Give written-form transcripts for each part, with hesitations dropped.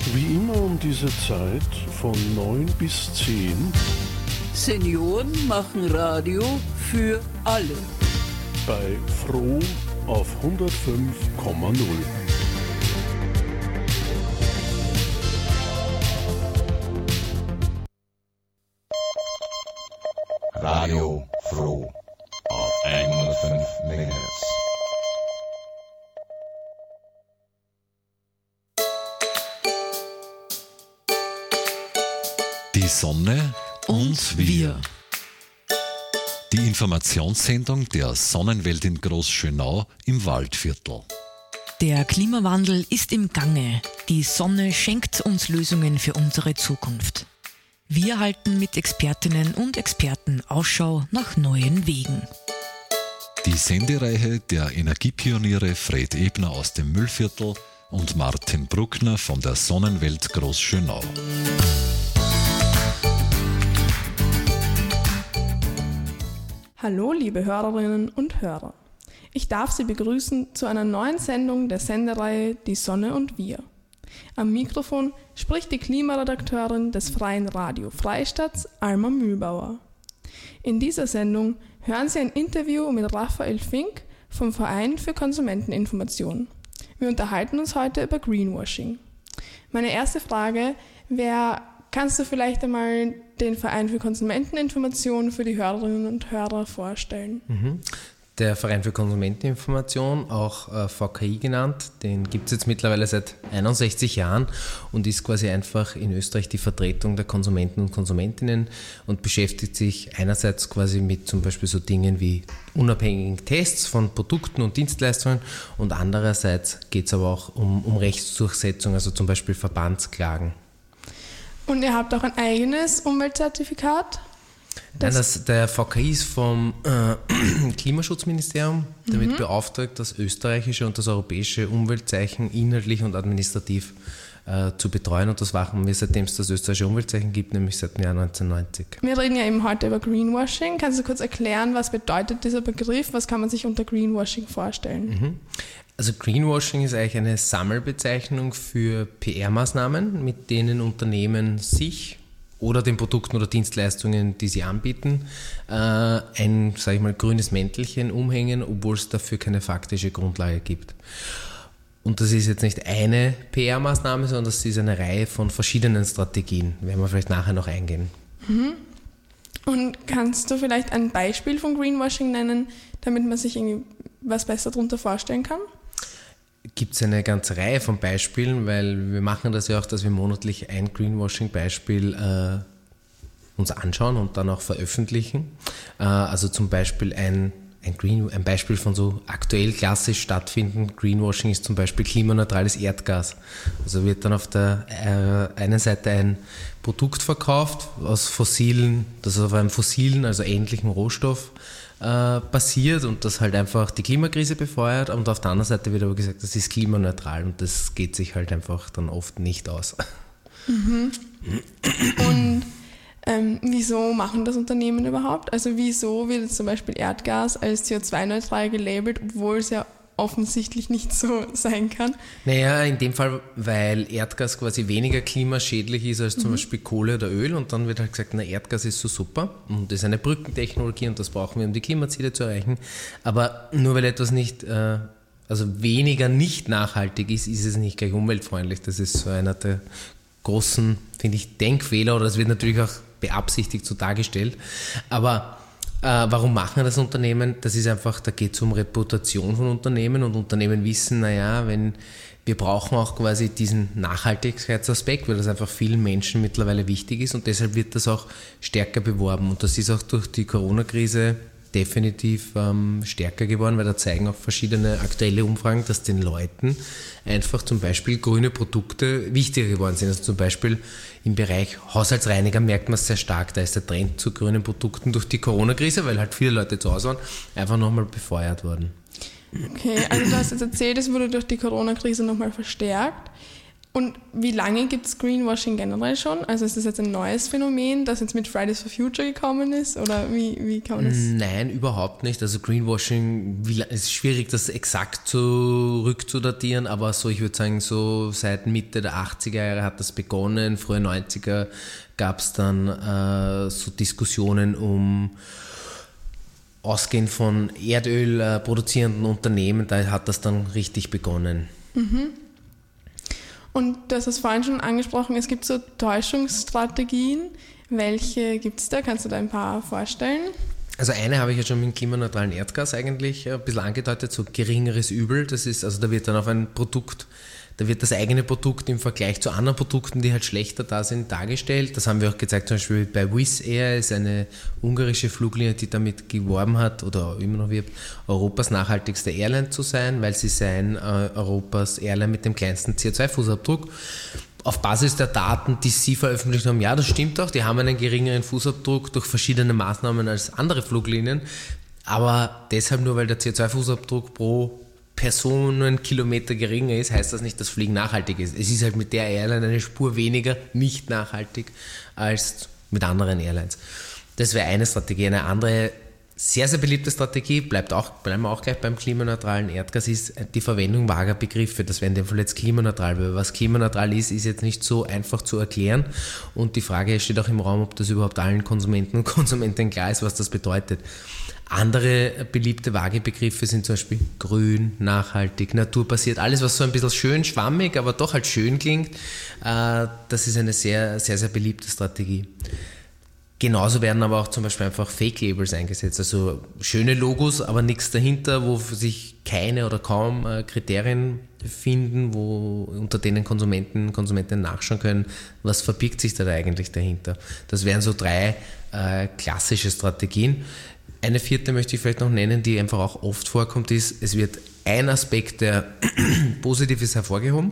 Wie immer um diese Zeit von 9 bis 10. Senioren machen Radio für alle. Bei Froh auf 105,0. Radio Froh auf 105 MHz. Die Sonne und wir. Die Informationssendung der Sonnenwelt in Großschönau im Waldviertel. Der Klimawandel ist im Gange. Die Sonne schenkt uns Lösungen für unsere Zukunft. Wir halten mit Expertinnen und Experten Ausschau nach neuen Wegen. Die Sendereihe der Energiepioniere Fred Ebner aus dem Müllviertel und Martin Bruckner von der Sonnenwelt Großschönau. Hallo liebe Hörerinnen und Hörer. Ich darf Sie begrüßen zu einer neuen Sendung der Sendereihe Die Sonne und wir. Am Mikrofon spricht die Klimaredakteurin des Freien Radio Freistaats, Alma Mühlbauer. In dieser Sendung hören Sie ein Interview mit Raphael Fink vom Verein für Konsumenteninformation. Wir unterhalten uns heute über Greenwashing. Meine erste Frage wäre, kannst du vielleicht einmal den Verein für Konsumenteninformation für die Hörerinnen und Hörer vorstellen? Der Verein für Konsumenteninformation, auch VKI genannt, den gibt es jetzt mittlerweile seit 61 Jahren und ist quasi einfach in Österreich die Vertretung der Konsumenten und Konsumentinnen und beschäftigt sich einerseits quasi mit zum Beispiel so Dingen wie unabhängigen Tests von Produkten und Dienstleistungen und andererseits geht es aber auch um Rechtsdurchsetzung, also zum Beispiel Verbandsklagen. Und ihr habt auch ein eigenes Umweltzertifikat? Der VKI ist vom Klimaschutzministerium damit beauftragt, das österreichische und das europäische Umweltzeichen inhaltlich und administrativ zu betreuen. Und das machen wir, seitdem es das österreichische Umweltzeichen gibt, nämlich seit dem Jahr 1990. Wir reden ja eben heute über Greenwashing. Kannst du kurz erklären, was bedeutet dieser Begriff? Was kann man sich unter Greenwashing vorstellen? Also Greenwashing ist eigentlich eine Sammelbezeichnung für PR-Maßnahmen, mit denen Unternehmen sich oder den Produkten oder Dienstleistungen, die sie anbieten, ein, sage ich mal, grünes Mäntelchen umhängen, obwohl es dafür keine faktische Grundlage gibt. Und das ist jetzt nicht eine PR-Maßnahme, sondern das ist eine Reihe von verschiedenen Strategien. Werden wir vielleicht nachher noch eingehen. Und kannst du vielleicht ein Beispiel von Greenwashing nennen, damit man sich irgendwie was besser darunter vorstellen kann? Gibt es eine ganze Reihe von Beispielen, weil wir machen das ja auch, dass wir monatlich ein Greenwashing-Beispiel uns anschauen und dann auch veröffentlichen. Also zum Beispiel ein Beispiel von so aktuell klassisch stattfindendem Greenwashing ist zum Beispiel klimaneutrales Erdgas. Also wird dann auf der einen Seite ein Produkt verkauft aus fossilen, das auf einem fossilen, also ähnlichen Rohstoff basiert und das halt einfach die Klimakrise befeuert, und auf der anderen Seite wird aber gesagt, das ist klimaneutral und das geht sich halt einfach dann oft nicht aus. Und wieso machen das Unternehmen überhaupt? Also wieso wird jetzt zum Beispiel Erdgas als CO2-neutral gelabelt, obwohl es ja offensichtlich nicht so sein kann? Naja, in dem Fall, weil Erdgas quasi weniger klimaschädlich ist als zum Beispiel Kohle oder Öl, und dann wird halt gesagt, na, Erdgas ist so super und das ist eine Brückentechnologie und das brauchen wir, um die Klimaziele zu erreichen. Aber nur weil etwas nicht, also weniger nicht nachhaltig ist, ist es nicht gleich umweltfreundlich. Das ist so einer der großen, finde ich, Denkfehler, oder das wird natürlich auch beabsichtigt so dargestellt. Aber warum machen das Unternehmen? Das ist einfach, da geht es um Reputation von Unternehmen, und Unternehmen wissen, naja, wir brauchen auch quasi diesen Nachhaltigkeitsaspekt, weil das einfach vielen Menschen mittlerweile wichtig ist, und deshalb wird das auch stärker beworben, und das ist auch durch die Corona-Krise definitiv stärker geworden, weil da zeigen auch verschiedene aktuelle Umfragen, dass den Leuten einfach zum Beispiel grüne Produkte wichtiger geworden sind. Also zum Beispiel im Bereich Haushaltsreiniger merkt man es sehr stark, da ist der Trend zu grünen Produkten durch die Corona-Krise, weil halt viele Leute zu Hause waren, einfach nochmal befeuert worden. Okay, also du hast jetzt erzählt, es wurde durch die Corona-Krise nochmal verstärkt. Und wie lange gibt es Greenwashing generell schon? Also ist das jetzt ein neues Phänomen, das jetzt mit Fridays for Future gekommen ist? Oder wie kann man das? Nein, überhaupt nicht. Also Greenwashing ist schwierig, das exakt zurückzudatieren, aber so, ich würde sagen, so seit Mitte der 80er Jahre hat das begonnen. Frühe 90er gab es dann so Diskussionen um ausgehend von Erdöl produzierenden Unternehmen, da hat das dann richtig begonnen. Mhm. Und du hast es vorhin schon angesprochen, es gibt so Täuschungsstrategien. Welche gibt es da? Kannst du da ein paar vorstellen? Also eine habe ich ja schon mit dem klimaneutralen Erdgas eigentlich ein bisschen angedeutet, so geringeres Übel. Das ist, also da wird dann auf ein Produkt, da wird das eigene Produkt im Vergleich zu anderen Produkten, die halt schlechter da sind, dargestellt. Das haben wir auch gezeigt, zum Beispiel bei Wizz Air, ist eine ungarische Fluglinie, die damit geworben hat oder immer noch wirbt, Europas nachhaltigste Airline zu sein, weil sie seien Europas Airline mit dem kleinsten CO2-Fußabdruck. Auf Basis der Daten, die sie veröffentlicht haben, ja, das stimmt auch, die haben einen geringeren Fußabdruck durch verschiedene Maßnahmen als andere Fluglinien, aber deshalb nur, weil der CO2-Fußabdruck pro Personenkilometer geringer ist, heißt das nicht, dass Fliegen nachhaltig ist. Es ist halt mit der Airline eine Spur weniger nicht nachhaltig als mit anderen Airlines. Das wäre eine Strategie. Eine andere sehr, sehr beliebte Strategie, bleiben wir auch gleich beim klimaneutralen Erdgas, ist die Verwendung vager Begriffe. Das wäre in dem Fall jetzt klimaneutral, weil was klimaneutral ist jetzt nicht so einfach zu erklären. Und die Frage steht auch im Raum, ob das überhaupt allen Konsumenten und Konsumentinnen klar ist, was das bedeutet. Andere beliebte vage Begriffe sind zum Beispiel grün, nachhaltig, naturbasiert, alles was so ein bisschen schön schwammig, aber doch halt schön klingt, das ist eine sehr, sehr, sehr beliebte Strategie. Genauso werden aber auch zum Beispiel einfach Fake-Labels eingesetzt, also schöne Logos, aber nichts dahinter, wo sich keine oder kaum Kriterien finden, unter denen Konsumentinnen nachschauen können, was verbirgt sich da eigentlich dahinter. Das wären so 3 klassische Strategien. Eine vierte möchte ich vielleicht noch nennen, die einfach auch oft vorkommt, ist, es wird ein Aspekt, der positiv ist, hervorgehoben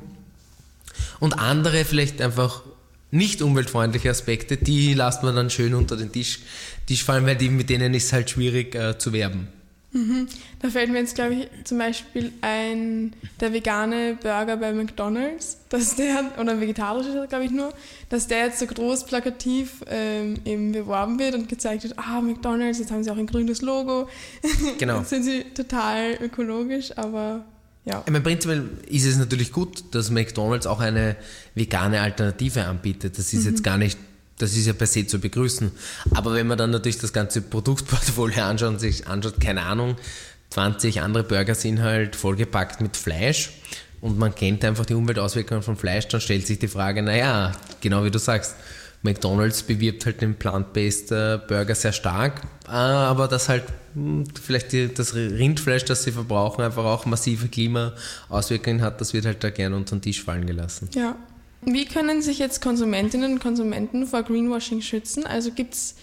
und andere vielleicht einfach nicht umweltfreundliche Aspekte, die lässt man dann schön unter den Tisch fallen, weil mit denen ist es halt schwierig zu werben. Mhm. Da fällt mir jetzt, glaube ich, zum Beispiel der vegane Burger bei McDonald's, oder vegetarische, glaube ich nur, dass der jetzt so groß plakativ eben beworben wird und gezeigt wird, McDonald's, jetzt haben sie auch ein grünes Logo. Genau. Jetzt sind sie total ökologisch, aber ja. Ich meine, prinzipiell ist es natürlich gut, dass McDonald's auch eine vegane Alternative anbietet. Das ist jetzt gar nicht, das ist ja per se zu begrüßen. Aber wenn man dann natürlich das ganze Produktportfolio anschaut und sich anschaut, keine Ahnung, 20 andere Burger sind halt vollgepackt mit Fleisch und man kennt einfach die Umweltauswirkungen von Fleisch, dann stellt sich die Frage, naja, genau wie du sagst, McDonald's bewirbt halt den Plant-Based Burger sehr stark, aber dass halt vielleicht das Rindfleisch, das sie verbrauchen, einfach auch massive Klimaauswirkungen hat, das wird halt da gerne unter den Tisch fallen gelassen. Ja. Wie können sich jetzt Konsumentinnen und Konsumenten vor Greenwashing schützen? Also gibt es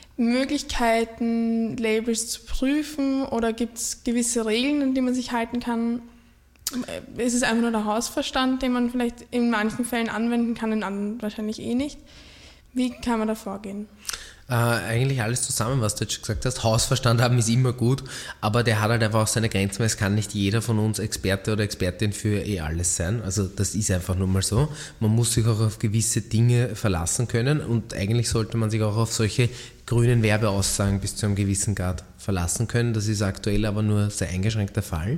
Möglichkeiten, Labels zu prüfen oder gibt es gewisse Regeln, an die man sich halten kann? Ist es einfach nur der Hausverstand, den man vielleicht in manchen Fällen anwenden kann, in anderen wahrscheinlich nicht? Wie kann man da vorgehen? Eigentlich alles zusammen, was du jetzt gesagt hast. Hausverstand haben ist immer gut, aber der hat halt einfach auch seine Grenzen, weil es kann nicht jeder von uns Experte oder Expertin für alles sein. Also das ist einfach nur mal so. Man muss sich auch auf gewisse Dinge verlassen können und eigentlich sollte man sich auch auf solche grünen Werbeaussagen bis zu einem gewissen Grad verlassen können. Das ist aktuell aber nur sehr eingeschränkt der Fall.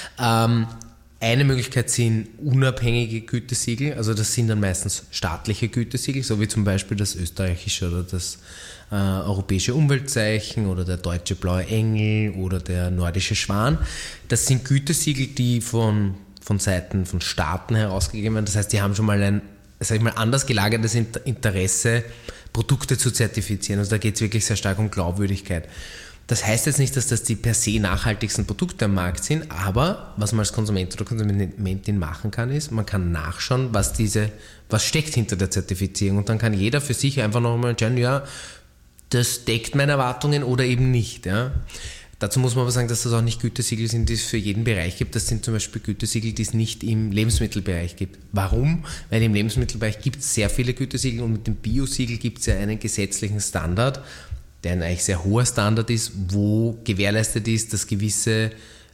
Eine Möglichkeit sind unabhängige Gütesiegel, also das sind dann meistens staatliche Gütesiegel, so wie zum Beispiel das österreichische oder das europäische Umweltzeichen oder der deutsche Blaue Engel oder der nordische Schwan. Das sind Gütesiegel, die von Seiten von Staaten herausgegeben werden. Das heißt, die haben schon mal ein, anders gelagertes Interesse, Produkte zu zertifizieren. Also da geht es wirklich sehr stark um Glaubwürdigkeit. Das heißt jetzt nicht, dass das die per se nachhaltigsten Produkte am Markt sind, aber was man als Konsument oder Konsumentin machen kann, ist, man kann nachschauen, was steckt hinter der Zertifizierung und dann kann jeder für sich einfach nochmal entscheiden, ja, das deckt meine Erwartungen oder eben nicht. Ja. Dazu muss man aber sagen, dass das auch nicht Gütesiegel sind, die es für jeden Bereich gibt. Das sind zum Beispiel Gütesiegel, die es nicht im Lebensmittelbereich gibt. Warum? Weil im Lebensmittelbereich gibt es sehr viele Gütesiegel und mit dem Biosiegel gibt es ja einen gesetzlichen Standard, der ein eigentlich sehr hoher Standard ist, wo gewährleistet ist, dass gewisse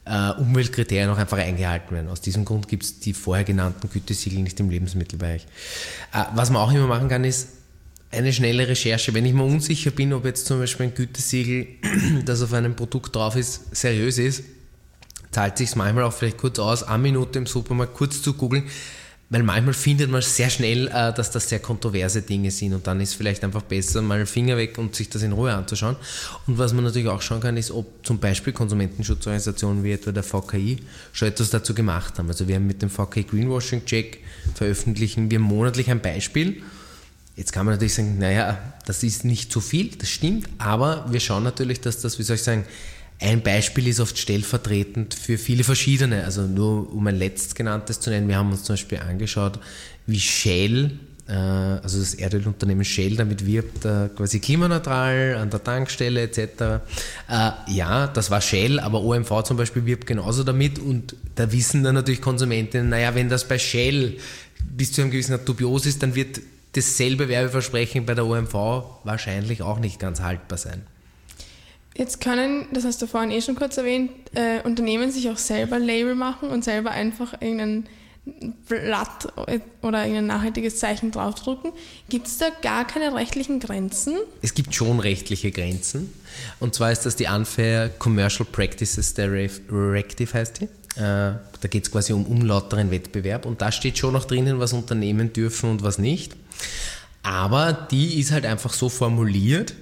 Umweltkriterien auch einfach eingehalten werden. Aus diesem Grund gibt es die vorher genannten Gütesiegel nicht im Lebensmittelbereich. Was man auch immer machen kann, ist eine schnelle Recherche. Wenn ich mir unsicher bin, ob jetzt zum Beispiel ein Gütesiegel, das auf einem Produkt drauf ist, seriös ist, zahlt sich manchmal auch vielleicht kurz aus, 1 Minute im Supermarkt kurz zu googeln, weil manchmal findet man sehr schnell, dass das sehr kontroverse Dinge sind und dann ist vielleicht einfach besser, mal einen Finger weg und sich das in Ruhe anzuschauen. Und was man natürlich auch schauen kann, ist, ob zum Beispiel Konsumentenschutzorganisationen wie etwa der VKI schon etwas dazu gemacht haben. Also wir haben mit dem VKI Greenwashing Check veröffentlichen wir monatlich ein Beispiel. Jetzt kann man natürlich sagen, naja, das ist nicht so viel, das stimmt, aber wir schauen natürlich, dass das, wie soll ich sagen, ein Beispiel ist oft stellvertretend für viele verschiedene, also nur um ein letztgenanntes zu nennen, wir haben uns zum Beispiel angeschaut, wie Shell, also das Erdölunternehmen Shell damit wirbt, quasi klimaneutral an der Tankstelle etc. Ja, das war Shell, aber OMV zum Beispiel wirbt genauso damit und da wissen dann natürlich Konsumentinnen, naja, wenn das bei Shell bis zu einem gewissen Grad dubios ist, dann wird dasselbe Werbeversprechen bei der OMV wahrscheinlich auch nicht ganz haltbar sein. Jetzt können, das hast du vorhin schon kurz erwähnt, Unternehmen sich auch selber Label machen und selber einfach irgendein Blatt oder irgendein nachhaltiges Zeichen draufdrucken. Gibt es da gar keine rechtlichen Grenzen? Es gibt schon rechtliche Grenzen. Und zwar ist das die Unfair Commercial Practices Directive, heißt die. Da geht es quasi um unlauteren Wettbewerb und da steht schon noch drinnen, was Unternehmen dürfen und was nicht. Aber die ist halt einfach so formuliert,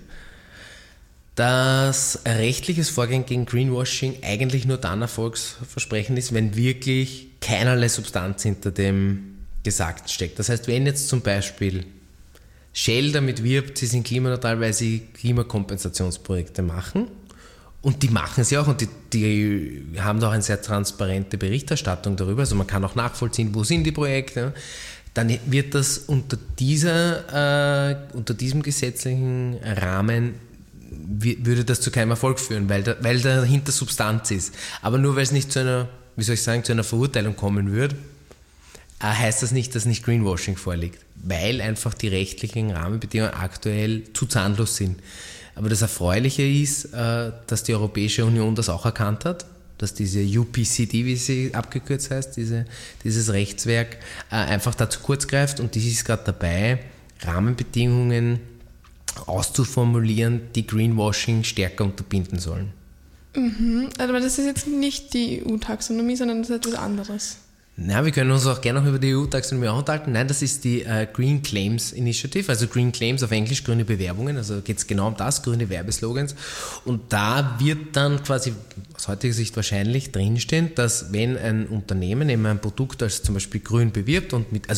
dass rechtliches Vorgehen gegen Greenwashing eigentlich nur dann erfolgsversprechend ist, wenn wirklich keinerlei Substanz hinter dem Gesagten steckt. Das heißt, wenn jetzt zum Beispiel Shell damit wirbt, sie sind klimaneutral, weil sie Klimakompensationsprojekte machen, und die machen sie auch und die haben da auch eine sehr transparente Berichterstattung darüber, also man kann auch nachvollziehen, wo sind die Projekte, dann wird das unter diesem gesetzlichen Rahmen würde das zu keinem Erfolg führen, weil dahinter Substanz ist. Aber nur weil es nicht zu einer, wie soll ich sagen, zu einer Verurteilung kommen würde, heißt das nicht, dass nicht Greenwashing vorliegt, weil einfach die rechtlichen Rahmenbedingungen aktuell zu zahnlos sind. Aber das Erfreuliche ist, dass die Europäische Union das auch erkannt hat, dass diese UPCD, wie sie abgekürzt heißt, dieses Rechtswerk, einfach dazu kurz greift und die ist gerade dabei, Rahmenbedingungen auszuformulieren, die Greenwashing stärker unterbinden sollen. Aber das ist jetzt nicht die EU-Taxonomie, sondern das ist etwas anderes. Na, wir können uns auch gerne noch über die EU-Taxonomie unterhalten. Nein, das ist die Green Claims Initiative, also Green Claims auf Englisch, grüne Bewerbungen, also geht es genau um das, grüne Werbeslogans. Und da wird dann quasi aus heutiger Sicht wahrscheinlich drinstehen, dass wenn ein Unternehmen eben ein Produkt als zum Beispiel grün bewirbt und mit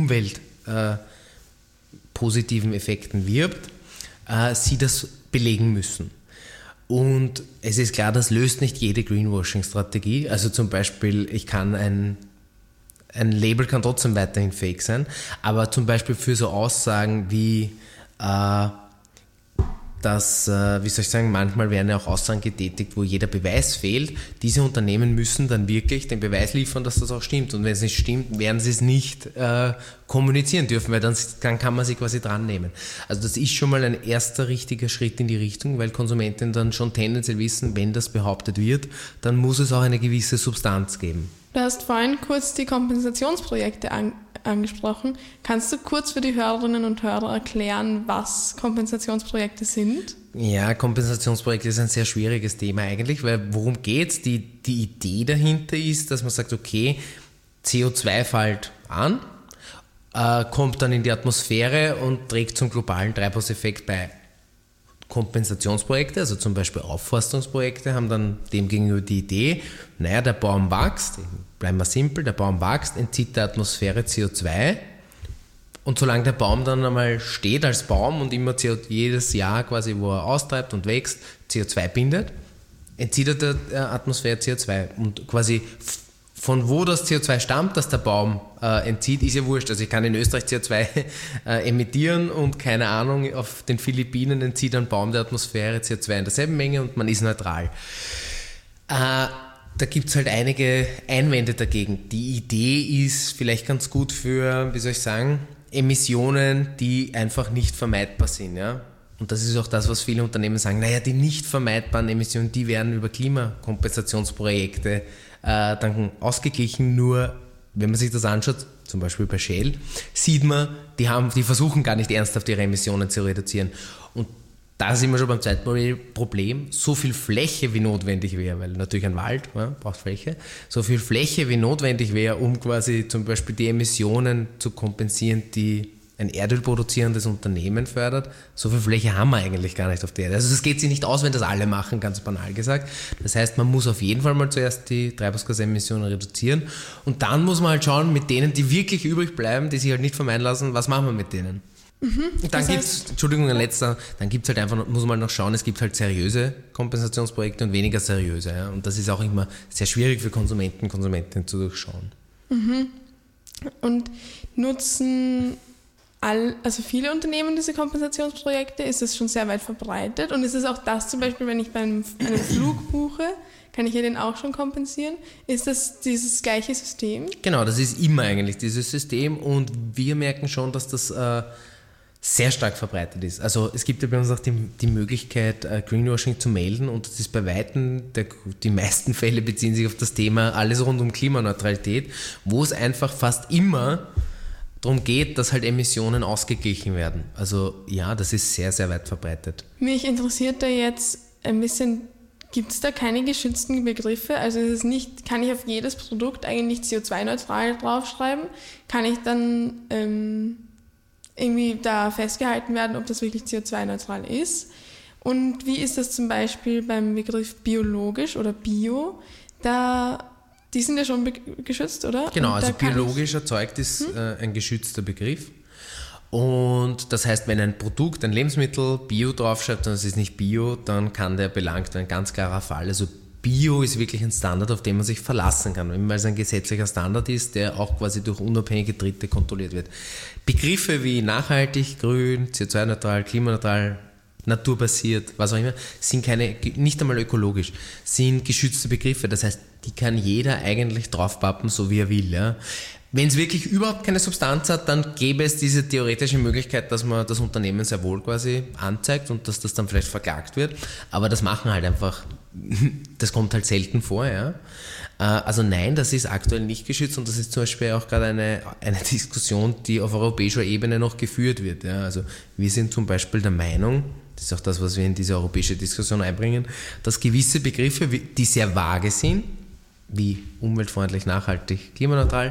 umweltpositiven Effekten wirbt, sie das belegen müssen. Und es ist klar, das löst nicht jede Greenwashing-Strategie. Also zum Beispiel, ein Label kann trotzdem weiterhin fake sein, aber zum Beispiel für so Aussagen wie, manchmal werden ja auch Aussagen getätigt, wo jeder Beweis fehlt. Diese Unternehmen müssen dann wirklich den Beweis liefern, dass das auch stimmt. Und wenn es nicht stimmt, werden sie es nicht kommunizieren dürfen, weil dann kann man sie quasi dran nehmen. Also das ist schon mal ein erster richtiger Schritt in die Richtung, weil Konsumenten dann schon tendenziell wissen, wenn das behauptet wird, dann muss es auch eine gewisse Substanz geben. Du hast vorhin kurz die Kompensationsprojekte angesprochen. Kannst du kurz für die Hörerinnen und Hörer erklären, was Kompensationsprojekte sind? Ja, Kompensationsprojekte ist ein sehr schwieriges Thema eigentlich, weil worum geht's? Die Idee dahinter ist, dass man sagt, okay, CO2 fällt an, kommt dann in die Atmosphäre und trägt zum globalen Treibhauseffekt bei. Kompensationsprojekte, also zum Beispiel Aufforstungsprojekte, haben dann demgegenüber die Idee, naja, der Baum wächst, bleiben wir simpel, der Baum wächst, entzieht der Atmosphäre CO2 und solange der Baum dann einmal steht als Baum und immer jedes Jahr quasi, wo er austreibt und wächst, CO2 bindet, entzieht er der Atmosphäre CO2 und quasi von wo das CO2 stammt, das der Baum entzieht, ist ja wurscht. Also ich kann in Österreich CO2 emittieren und keine Ahnung, auf den Philippinen entzieht ein Baum der Atmosphäre CO2 in derselben Menge und man ist neutral. Da gibt es halt einige Einwände dagegen. Die Idee ist vielleicht ganz gut für, Emissionen, die einfach nicht vermeidbar sind. Ja? und das ist auch das, was viele Unternehmen sagen, naja, die nicht vermeidbaren Emissionen, die werden über Klimakompensationsprojekte dann ausgeglichen, nur wenn man sich das anschaut, zum Beispiel bei Shell, sieht man, die versuchen gar nicht ernsthaft ihre Emissionen zu reduzieren. Und da sind wir schon beim zweiten Problem, so viel Fläche wie notwendig wäre, weil natürlich ein Wald braucht Fläche, so viel Fläche wie notwendig wäre, um quasi zum Beispiel die Emissionen zu kompensieren, die ein erdölproduzierendes Unternehmen fördert, so viel Fläche haben wir eigentlich gar nicht auf der Erde. Also es geht sich nicht aus, wenn das alle machen, ganz banal gesagt. Das heißt, man muss auf jeden Fall mal zuerst die Treibhausgasemissionen reduzieren und dann muss man halt schauen, mit denen, die wirklich übrig bleiben, die sich halt nicht vermeiden lassen, was machen wir mit denen? Und dann gibt es, Entschuldigung, ein letzter, dann gibt es halt einfach, muss man noch schauen, es gibt halt seriöse Kompensationsprojekte und weniger seriöse. Ja? Und das ist auch immer sehr schwierig für Konsumentinnen zu durchschauen. Und nutzen also viele Unternehmen diese Kompensationsprojekte, ist das schon sehr weit verbreitet und ist es auch das zum Beispiel, wenn ich bei einem Flug buche, kann ich ja den auch schon kompensieren? Ist das dieses gleiche System? Genau, das ist immer eigentlich dieses System und wir merken schon, dass das sehr stark verbreitet ist. Also es gibt ja bei uns auch die Möglichkeit, Greenwashing zu melden und das ist bei Weitem, die meisten Fälle beziehen sich auf das Thema alles rund um Klimaneutralität, wo es einfach fast immer darum geht, dass halt Emissionen ausgeglichen werden. Also ja, das ist sehr, sehr weit verbreitet. Mich interessiert da jetzt ein bisschen, gibt es da keine geschützten Begriffe? Also ist es nicht, kann ich auf jedes Produkt eigentlich CO2-neutral draufschreiben? Kann ich dann irgendwie da festgehalten werden, ob das wirklich CO2-neutral ist? Und wie ist das zum Beispiel beim Begriff biologisch oder bio? Die sind ja schon geschützt, oder? Genau, also biologisch erzeugt ist ein geschützter Begriff. Und das heißt, wenn ein Produkt, ein Lebensmittel Bio draufschreibt und es ist nicht Bio, dann kann der belangt werden, ein ganz klarer Fall. Also Bio ist wirklich ein Standard, auf den man sich verlassen kann, weil es ein gesetzlicher Standard ist, der auch quasi durch unabhängige Dritte kontrolliert wird. Begriffe wie nachhaltig, grün, CO2-neutral, klimaneutral, naturbasiert, was auch immer, sind nicht einmal ökologisch, sind geschützte Begriffe. Das heißt, die kann jeder eigentlich draufpappen, so wie er will. Ja. Wenn es wirklich überhaupt keine Substanz hat, dann gäbe es diese theoretische Möglichkeit, dass man das Unternehmen sehr wohl quasi anzeigt und dass das dann vielleicht verklagt wird. Aber das machen halt einfach, das kommt halt selten vor. Ja. Also nein, das ist aktuell nicht geschützt und das ist zum Beispiel auch gerade eine Diskussion, die auf europäischer Ebene noch geführt wird. Ja. Also wir sind zum Beispiel der Meinung, das ist auch das, was wir in diese europäische Diskussion einbringen, dass gewisse Begriffe, die sehr vage sind, wie umweltfreundlich, nachhaltig, klimaneutral,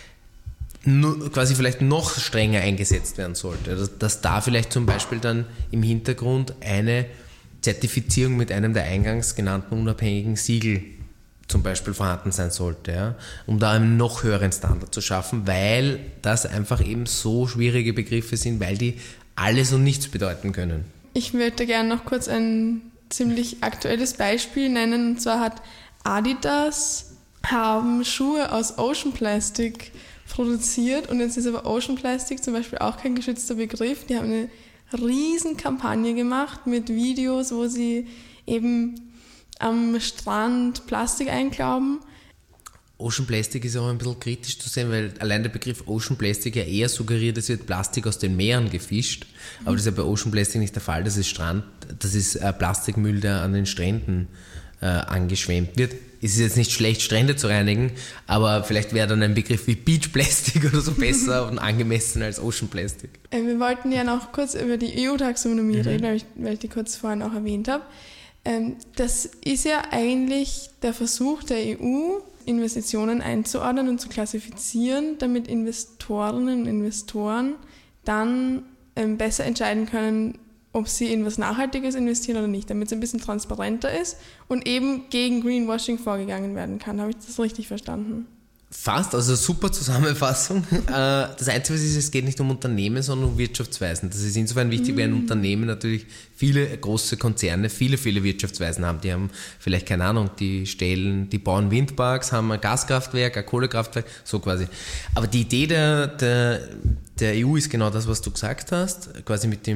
quasi vielleicht noch strenger eingesetzt werden sollte. Dass da vielleicht zum Beispiel dann im Hintergrund eine Zertifizierung mit einem der eingangs genannten unabhängigen Siegel zum Beispiel vorhanden sein sollte, ja, um da einen noch höheren Standard zu schaffen, weil das einfach eben so schwierige Begriffe sind, weil die alles und nichts bedeuten können. Ich würde gerne noch kurz ein ziemlich aktuelles Beispiel nennen, und zwar hat Adidas haben Schuhe aus Ocean Plastic produziert und jetzt ist aber Ocean Plastic zum Beispiel auch kein geschützter Begriff. Die haben eine riesen Kampagne gemacht mit Videos, wo sie eben am Strand Plastik einklauben. Ocean Plastic ist auch ein bisschen kritisch zu sehen, weil allein der Begriff Ocean Plastic ja eher suggeriert, es wird Plastik aus den Meeren gefischt. Aber das ist ja bei Ocean Plastic nicht der Fall. Das ist Plastikmüll, der an den Stränden angeschwemmt wird. Es ist jetzt nicht schlecht, Strände zu reinigen, aber vielleicht wäre dann ein Begriff wie Beach Plastic oder so besser und angemessen als Ocean Plastic. Wir wollten ja noch kurz über die EU-Taxonomie reden, weil ich die kurz vorhin auch erwähnt habe. Das ist ja eigentlich der Versuch der EU, Investitionen einzuordnen und zu klassifizieren, damit Investorinnen und Investoren dann besser entscheiden können, ob sie in was Nachhaltiges investieren oder nicht, damit es ein bisschen transparenter ist und eben gegen Greenwashing vorgegangen werden kann. Habe ich das richtig verstanden? Fast, also super Zusammenfassung. Das Einzige ist, es geht nicht um Unternehmen, sondern um Wirtschaftsweisen. Das ist insofern wichtig, weil ein Unternehmen natürlich viele große Konzerne, viele Wirtschaftsweisen haben. Die haben vielleicht, keine Ahnung, die bauen Windparks, haben ein Gaskraftwerk, ein Kohlekraftwerk, so quasi. Aber die Idee der EU ist genau das, was du gesagt hast, quasi mit dem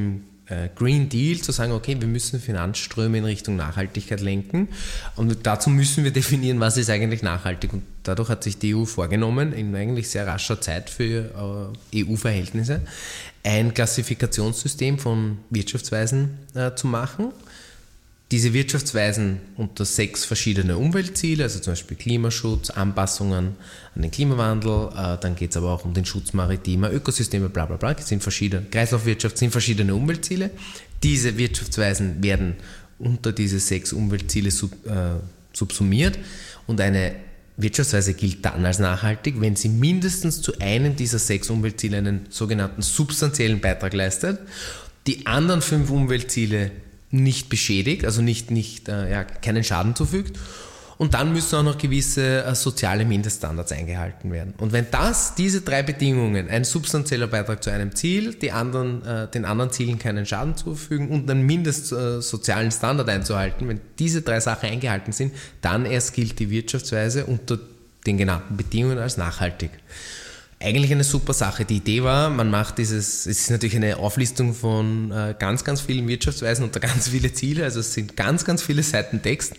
Green Deal zu sagen, okay, wir müssen Finanzströme in Richtung Nachhaltigkeit lenken und dazu müssen wir definieren, was ist eigentlich nachhaltig, und dadurch hat sich die EU vorgenommen, in eigentlich sehr rascher Zeit für EU-Verhältnisse, ein Klassifikationssystem von Wirtschaftsweisen zu machen. Diese Wirtschaftsweisen unter 6 verschiedene Umweltziele, also zum Beispiel Klimaschutz, Anpassungen an den Klimawandel, dann geht es aber auch um den Schutz maritimer Ökosysteme, bla bla bla, sind verschiedene, Kreislaufwirtschaft sind verschiedene Umweltziele. Diese Wirtschaftsweisen werden unter diese 6 Umweltziele subsumiert, und eine Wirtschaftsweise gilt dann als nachhaltig, wenn sie mindestens zu einem dieser 6 Umweltziele einen sogenannten substanziellen Beitrag leistet, die anderen 5 Umweltziele nicht beschädigt, also keinen Schaden zufügt, und dann müssen auch noch gewisse soziale Mindeststandards eingehalten werden. Und wenn diese 3 Bedingungen, ein substanzieller Beitrag zu einem Ziel, den anderen Zielen keinen Schaden zufügen und einen mindestsozialen Standard einzuhalten, wenn diese 3 Sachen eingehalten sind, dann erst gilt die Wirtschaftsweise unter den genannten Bedingungen als nachhaltig. Eigentlich eine super Sache. Die Idee war, man macht es ist natürlich eine Auflistung von ganz, ganz vielen Wirtschaftsweisen unter ganz viele Ziele, also es sind ganz, ganz viele Seiten Text,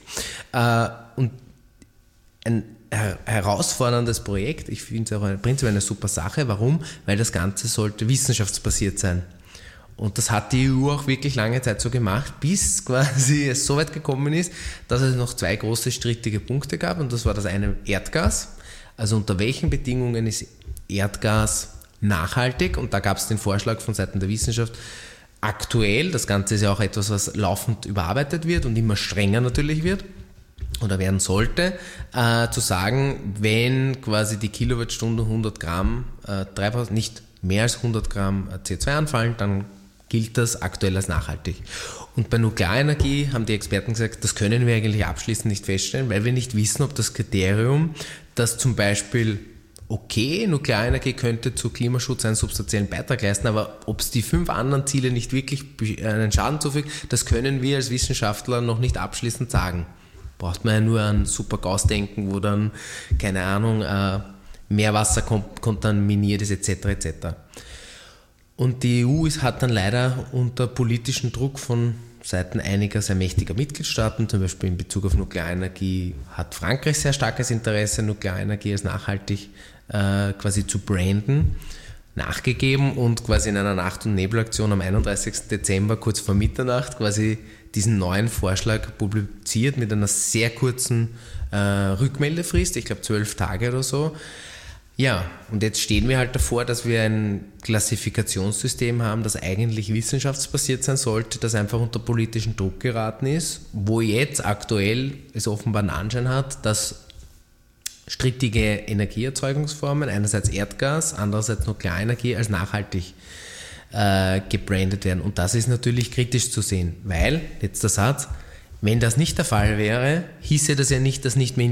und ein herausforderndes Projekt. Ich finde es auch prinzipiell eine super Sache. Warum? Weil das Ganze sollte wissenschaftsbasiert sein. Und das hat die EU auch wirklich lange Zeit so gemacht, bis quasi es so weit gekommen ist, dass es noch 2 große strittige Punkte gab, und das war das eine Erdgas. Also unter welchen Bedingungen ist Erdgas nachhaltig, und da gab es den Vorschlag von Seiten der Wissenschaft, aktuell, das Ganze ist ja auch etwas, was laufend überarbeitet wird und immer strenger natürlich wird oder werden sollte, zu sagen, wenn quasi die Kilowattstunde 100 Gramm Treibhaus, nicht mehr als 100 Gramm CO2 anfallen, dann gilt das aktuell als nachhaltig. Und bei Nuklearenergie haben die Experten gesagt, das können wir eigentlich abschließend nicht feststellen, weil wir nicht wissen, ob das Kriterium, dass zum Beispiel Nuklearenergie könnte zu Klimaschutz einen substanziellen Beitrag leisten, aber ob es die 5 anderen Ziele nicht wirklich einen Schaden zufügt, das können wir als Wissenschaftler noch nicht abschließend sagen. Braucht man ja nur an Super-GAUS denken, wo dann, keine Ahnung, Meerwasser kontaminiert ist, etc. etc. Und die EU hat dann leider unter politischem Druck von Seiten einiger sehr mächtiger Mitgliedstaaten, zum Beispiel in Bezug auf Nuklearenergie, hat Frankreich sehr starkes Interesse, Nuklearenergie als nachhaltig quasi zu branden, nachgegeben und quasi in einer Nacht- und Nebelaktion am 31. Dezember kurz vor Mitternacht quasi diesen neuen Vorschlag publiziert mit einer sehr kurzen Rückmeldefrist, ich glaube 12 Tage oder so. Ja, und jetzt stehen wir halt davor, dass wir ein Klassifikationssystem haben, das eigentlich wissenschaftsbasiert sein sollte, das einfach unter politischen Druck geraten ist, wo jetzt aktuell es offenbar einen Anschein hat, dass strittige Energieerzeugungsformen, einerseits Erdgas, andererseits Nuklearenergie, als nachhaltig gebrandet werden. Und das ist natürlich kritisch zu sehen, weil, letzter Satz, wenn das nicht der Fall wäre, hieße das ja nicht, dass nicht mehr